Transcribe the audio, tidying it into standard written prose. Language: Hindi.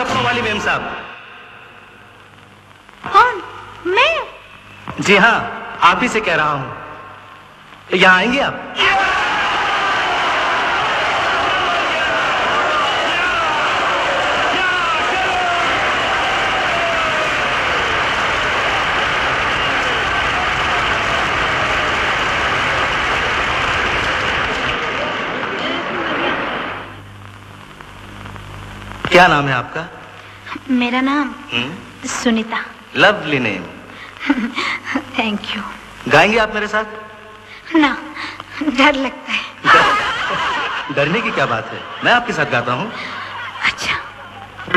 लखनऊ वाली मेम साहब। कौन? मैं? जी हाँ, आप ही से कह रहा हूँ। यहाँ आएंगे आप? क्या नाम है आपका? मेरा नाम Sunita. Lovely name. Thank you. गाएंगे आप मेरे साथ? ना, डर लगता है। डरने की क्या बात है, मैं आपके साथ गाता हूँ। अच्छा।